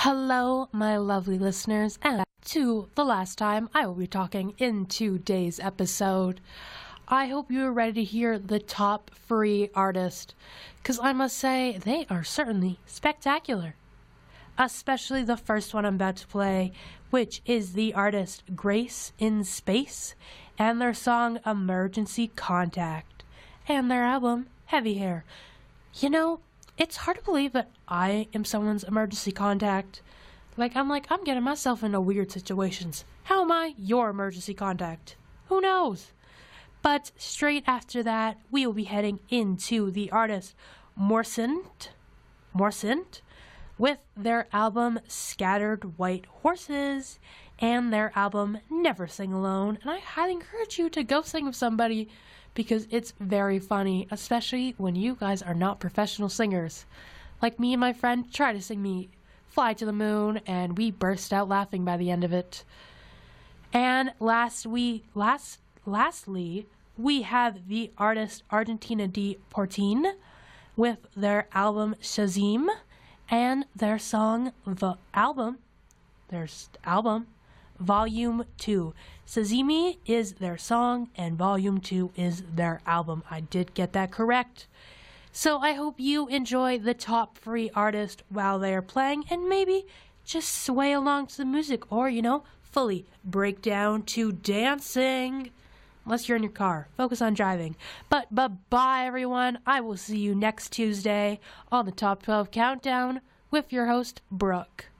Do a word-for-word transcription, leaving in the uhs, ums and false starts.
Hello, my lovely listeners, and to the last time I will be talking in today's episode. I hope you are ready to hear the top free artist, because I must say they are certainly spectacular. Especially the first one I'm about to play, which is the artist Grace in Space, and their song Emergency Contact, and their album Heavy Hair. You know, it's hard to believe that I am someone's emergency contact. Like, I'm like, I'm getting myself into weird situations. How am I your emergency contact? Who knows? But straight after that, we will be heading into the artist Morsint, Morsint, with their album Scattered White Horses, and their album Never Sing Alone. And I highly encourage you to go sing with somebody, because it's very funny, especially when you guys are not professional singers. Like me and my friend tried to sing me Fly to the Moon, and we burst out laughing by the end of it. And last we last lastly, we have the artist Argentina de Portin with their album Shazim, and their song, the album, their album, Volume two. Sazimi is their song, and Volume two is their album. I did get that correct. So I hope you enjoy the top free artist while they are playing, and maybe just sway along to the music, or, you know, fully break down to dancing. Unless you're in your car. Focus on driving. But bye-bye, everyone. I will see you next Tuesday on the Top twelve Countdown with your host, Brooke.